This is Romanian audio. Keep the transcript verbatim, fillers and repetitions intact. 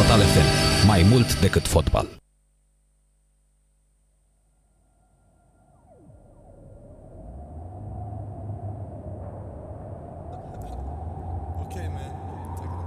Total F M. Mai mult decât fotbal. Okay, man.